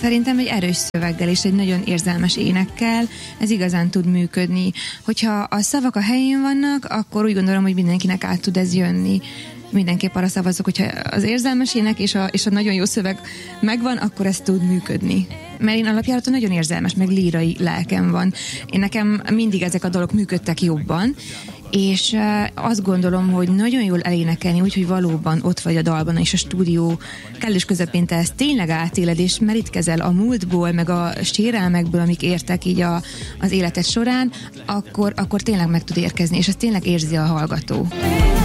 Szerintem egy erős szöveggel és egy nagyon érzelmes énekkel ez igazán tud működni. Hogyha a szavak a helyén vannak, akkor úgy gondolom, hogy mindenkinek át tud ez jönni. Mindenképp arra szavazok, hogyha az érzelmes ének és a nagyon jó szöveg megvan, akkor ez tud működni. Mert én alapjáraton nagyon érzelmes, meg lírai lelkem van. Nekem mindig ezek a dalok működtek jobban, és azt gondolom, hogy nagyon jól elénekelni, úgyhogy valóban ott vagy a dalban, és a stúdió kellős közepén te ezt tényleg átéled, és merítkezel a múltból, meg a sérelmekből, amik értek így az életed során, akkor tényleg meg tud érkezni, és ezt tényleg érzi a hallgató.